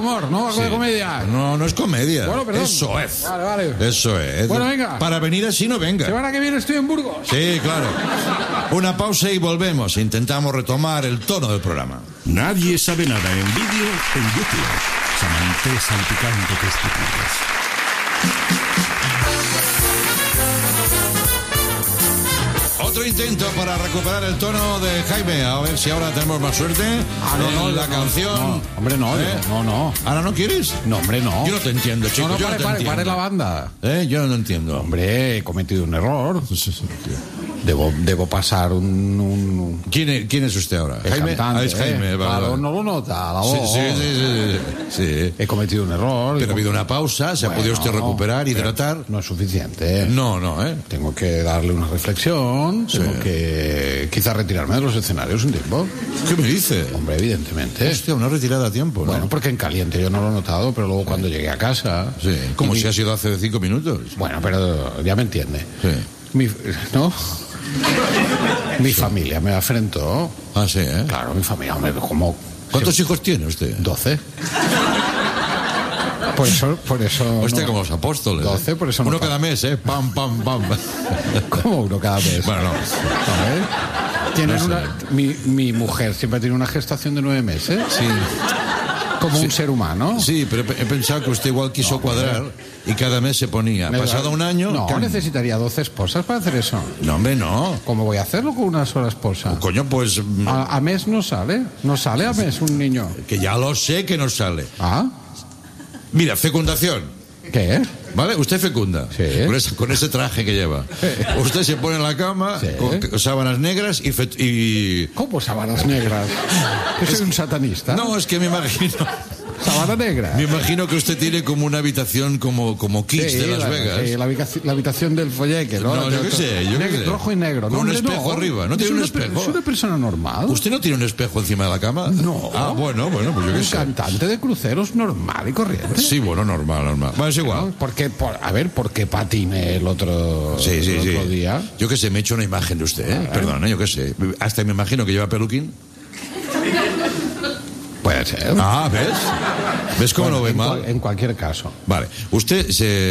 humor, no algo de comedia. No es comedia. Bueno, perdón. Eso es. Vale. Eso es. Bueno, venga. Para venir así no venga. Semana que viene estoy en Burgos. Sí, claro. Una pausa y volvemos. Intentamos retomar el tono del programa. Nadie sabe nada en vídeo en YouTube. Samantha salpicante testículos. Otro intento para recuperar el tono de Jaime. A ver si ahora tenemos más suerte. La canción. Hombre, no. ¿Ahora no quieres? No, hombre, no. Yo no te entiendo, chico. No, yo no te entiendo. pare la banda. Yo no entiendo. Hombre, he cometido un error. Debo pasar un ¿Quién es usted ahora? el Jaime. cantante, Es Jaime. Claro, no lo nota, la voz. Sí. He cometido un error. Pero ha habido una pausa, se ha podido usted recuperar, hidratar. No es suficiente. No. Tengo que darle una reflexión. Tengo que quizás retirarme de los escenarios un tiempo. ¿Qué me dice? Hombre, evidentemente. Hostia, una retirada a tiempo, ¿no? Bueno, porque en caliente yo no lo he notado, pero luego cuando llegué a casa... Sí, como si ha sido hace 5 minutos. Bueno, pero ya me entiende. Sí. ¿No? Mi familia me afrentó. Ah, sí, ¿eh? Claro, mi familia, hombre, como... ¿Cuántos hijos tiene usted? 12. Por eso... Usted no. como los apóstoles. 12, por eso no. Uno cada mes, ¿eh? Pam. ¿Cómo uno cada mes? Bueno, no. Tienen No sé. mi mujer siempre tiene una gestación de 9 meses. Sí. Como un ser humano. Sí, pero he pensado que usted igual quiso cuadrar y cada mes se ponía. Pasado un año... No, necesitaría 12 esposas para hacer eso. No, hombre, no. ¿Cómo voy a hacerlo con una sola esposa? Coño, pues... A mes no sale. No sale a mes un niño. Que ya lo sé que no sale. ¿Ah? Mira, fecundación. ¿Qué? ¿Vale? Usted fecunda. Sí. Con ese traje que lleva. Usted se pone en la cama Sí. con sábanas negras y... ¿Cómo sábanas negras? ¿Que soy un satanista? No, es que me imagino... ¿Sábana negra? Me imagino que usted tiene como una habitación como Kiss de Las Vegas. Sí, la habitación del folleque, ¿no? No, yo qué sé. Rojo y negro. Con un hombre, espejo arriba. ¿No tiene un espejo? Es una persona normal. ¿Usted no tiene un espejo encima de la cama? No. Ah, bueno, pues yo qué Un sé. cantante de cruceros normal y corriente. Sí, bueno, normal. Bueno, es igual. ¿Por qué patiné el otro, Sí. otro día? Yo qué sé, me he hecho una imagen de usted, ¿eh? Perdón, yo qué sé. Hasta me imagino que lleva peluquín. Puede ser. Ah, ¿ves? ¿Ves cómo lo ve mal? En cualquier caso. Vale. Usted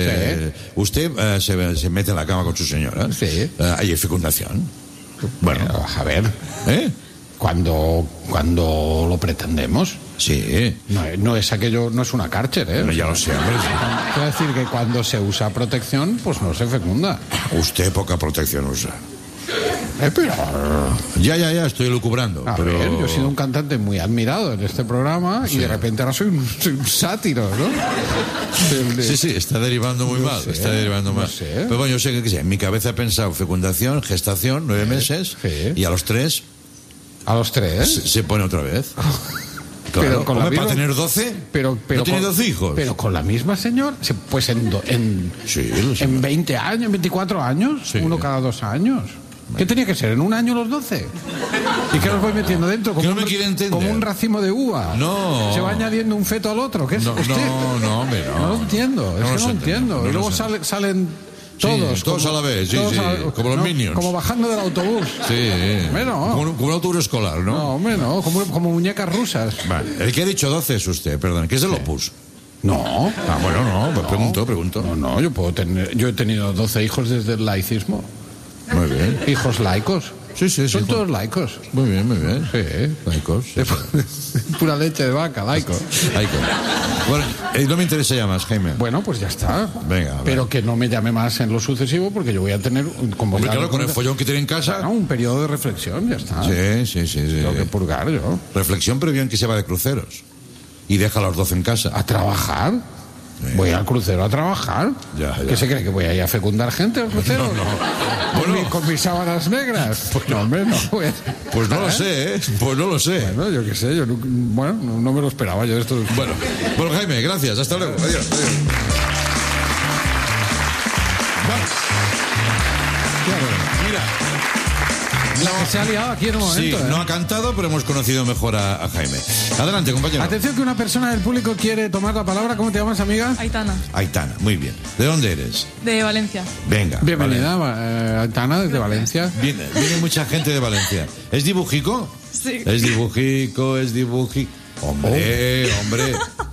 se mete en la cama con su señora. Sí. Ahí hay fecundación. Bueno. A ver. ¿Eh? Cuando lo pretendemos. Sí. No es aquello, no es una Karcher, ¿eh? No, ya lo sé, hombre. Quiero decir que cuando se usa protección, pues no se fecunda. Usted poca protección usa. Pero... Ya, estoy lucubrando. A pero... ver, yo he sido un cantante muy admirado en este programa y de repente ahora soy un sátiro, ¿no? Sí, está derivando muy mal. Está derivando mal. sé. Pero bueno, yo sé que en mi cabeza he pensado fecundación, gestación, 9 meses, y a los 3 ¿A los 3? se pone otra vez. Claro, Pero con la ¿para misma- tener 12? Pero ¿No tiene 12 hijos? Pero con la misma señora, pues Sí, lo sé. en 20 años, 24 años, Sí. uno cada 2 años. ¿Qué tenía que ser? ¿En un año los 12? ¿Y qué los voy metiendo dentro? Que no me quiere entender. Como un racimo de uva. No. ¿Se va añadiendo un feto al otro? ¿Qué es usted? No, hombre, no. No lo entiendo, No es lo que sé no lo entender, entiendo. no Y lo luego sé. salen todos. todos a la vez, sí, como los Minions. Como bajando del autobús. Sí. Hombre, no. Como un autobús escolar, ¿no? No, hombre, no. Como muñecas rusas. Vale. El que ha dicho 12 es usted, perdón, que es del Opus. No. Ah, bueno, no, pues pregunto. No, yo he tenido 12 hijos desde el laicismo. Muy bien. Hijos laicos. Sí. Son todos laicos. Muy bien. Sí. Laicos. Pura leche de vaca, laicos. Laicos. Bueno, no me interesa ya más, Jaime. Bueno, pues ya está. Venga, a ver. Pero que no me llame más en lo sucesivo porque yo voy a tener Hombre, claro, con el follón que tiene en casa. No, un periodo de reflexión, ya está. Sí. Tengo que purgar yo. Reflexión previa en que se va de cruceros. Y deja a los 12 en casa. ¿A trabajar? Voy al crucero a trabajar. Ya. ¿Qué se cree? ¿Que voy a ir a fecundar gente al crucero? Bueno. Con mis sábanas negras. Pues no, hombre, no. Pues no lo sé, ¿eh? Pues no lo sé. Bueno, yo qué sé, no me lo esperaba yo esto. Bueno, Jaime, gracias. Hasta luego. Adiós. Vamos. Mira. La que se ha liado aquí en un momento. Sí, no ha cantado, pero hemos conocido mejor a Jaime. Adelante, compañero. Atención que una persona del público quiere tomar la palabra. ¿Cómo te llamas, amiga? Aitana, Aitana, muy bien. ¿De dónde eres? de Valencia. Venga. Bienvenida, Aitana, desde Valencia. Viene mucha gente de Valencia. ¿Es dibujico? Sí. Es dibujico. Hombre.